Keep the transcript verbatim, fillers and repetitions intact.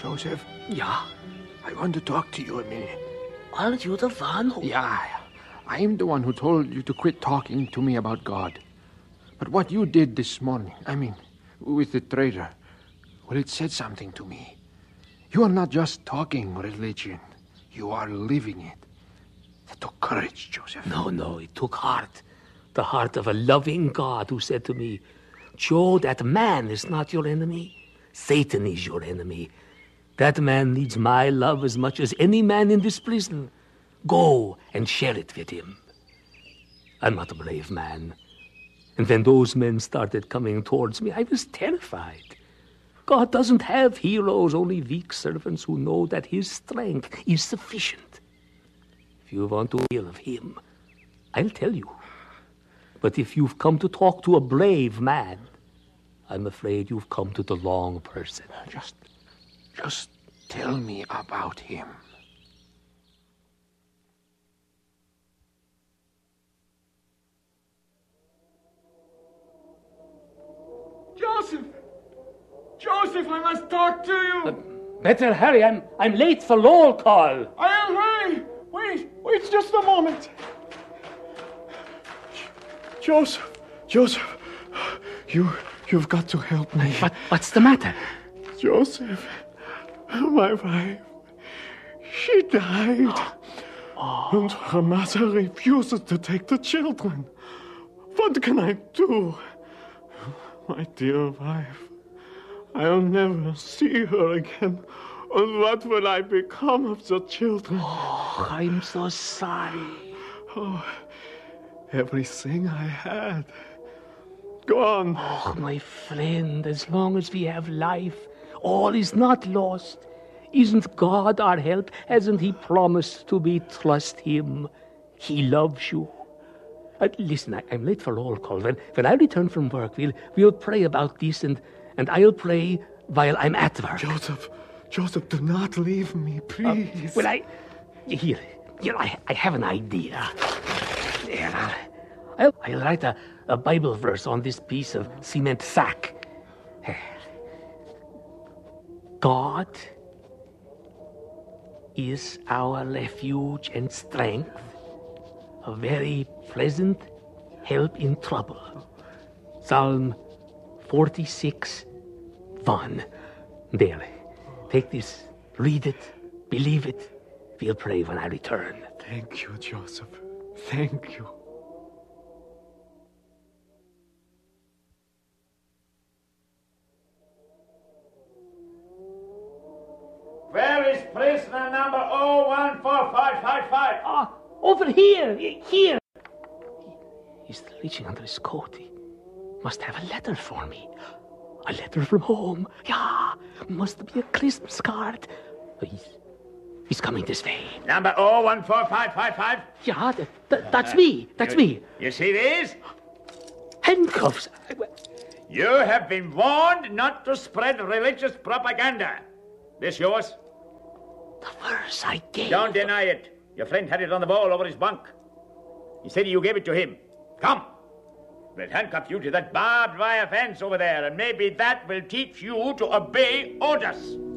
Joseph? Ja? I want to talk to you a minute. Are you the one who... Yeah, I'm the one who told you to quit talking to me about God. But what you did this morning, I mean, with the traitor, well, it said something to me. You are not just talking religion. You are living it. It took courage, Joseph. No, no, it took heart. The heart of a loving God who said to me, Joe, that man is not your enemy. Satan is your enemy. That man needs my love as much as any man in this prison. Go and share it with him. I'm not a brave man. And when those men started coming towards me, I was terrified. God doesn't have heroes, only weak servants who know that his strength is sufficient. If you want to hear of him, I'll tell you. But if you've come to talk to a brave man, I'm afraid you've come to the wrong person. Just, just tell me about him. Joseph! Joseph, I must talk to you! Uh, better hurry, I'm, I'm late for roll call. I'll hurry! Wait, wait just a moment. Joseph, Joseph, you, you've got to help me. What, what's the matter? Joseph, my wife, she died. Oh. And her mother refuses to take the children. What can I do? My dear wife, I'll never see her again. And what will I become of the children? Oh, I'm so sorry. Oh, everything I had, gone. Oh, my friend, as long as we have life, all is not lost. Isn't God our help? Hasn't he promised to be trust him? He loves you. Uh, listen, I, I'm late for roll call. When, when I return from work, we'll, we'll pray about this, and, and I'll pray while I'm at work. Joseph, Joseph, do not leave me, please. Uh, well, I... Here, here, I, I have an idea. There, I'll, I'll write a, a Bible verse on this piece of cement sack. God is our refuge and strength, a very present help in trouble. Psalm forty-six, one. There. Take this, read it, believe it. We'll pray when I return. Thank you, Joseph. Thank you. Where is prisoner number oh one four five five five? Ah, over here, here. He's reaching under his coat. He must have a letter for me. A letter from home. Yeah, must be a Christmas card. He's, he's coming this way. Number oh one four five five five? Yeah, that, that, that's me. That's you, me. You see these? Handcuffs. You have been warned not to spread religious propaganda. This yours? The verse I gave. Don't deny it. Your friend had it on the wall over his bunk. He said you gave it to him. Come. We'll handcuff you to that barbed wire fence over there, and maybe that will teach you to obey orders.